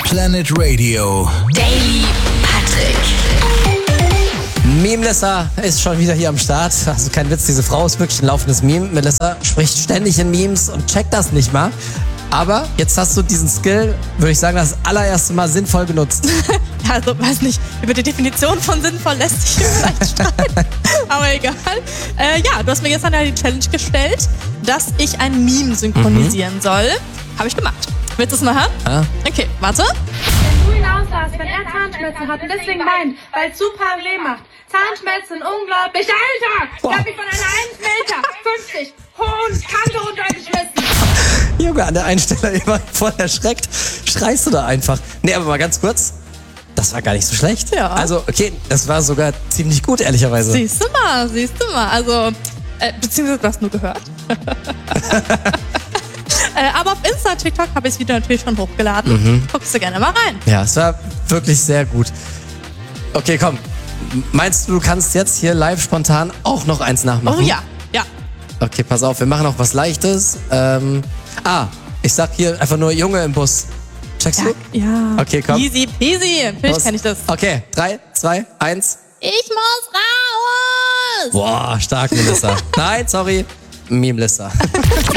Planet Radio. Daily Patrick. Melissa ist schon wieder hier am Start. Also kein Witz, diese Frau ist wirklich ein laufendes Meme. Melissa spricht ständig in Memes und checkt das nicht mal. Aber jetzt hast du diesen Skill, würde ich sagen, das allererste Mal sinnvoll genutzt. Ja, also, weiß nicht, über die Definition von sinnvoll lässt sich vielleicht streiten. Aber egal. Ja, du hast mir gestern ja die Challenge gestellt, dass ich ein Meme synchronisieren soll. Habe ich gemacht. Willst du es mal hören? Ja. Okay, warte. Wenn du ihn auslasst, wenn er Zahnschmerzen hat und deswegen weint, weil es super weh macht. Zahnschmerzen, unglaublich. Alter! Ich hab mich von einer 1,50 Meter hohen Kante runtergeschmissen. Junge, an der einen Stelle immer voll erschreckt. Schreist du da einfach. Nee, aber mal ganz kurz. Das war gar nicht so schlecht. Ja. Also, okay, das war sogar ziemlich gut, ehrlicherweise. Siehst du mal. Also, beziehungsweise du hast nur gehört. Aber auf Insta, TikTok habe ich das Video natürlich schon hochgeladen. Guckst du gerne mal rein. Ja, es war wirklich sehr gut. Okay, komm. Meinst du, du kannst jetzt hier live spontan auch noch eins nachmachen? Oh ja. Okay, pass auf, wir machen auch was Leichtes. Ich sag hier einfach nur Junge im Bus. Checkst du? Ja. Okay, komm. Easy peasy. Natürlich kenne ich das. Okay, 3, 2, 1. Ich muss raus! Boah, stark, Melissa. Nein, sorry. Melissa.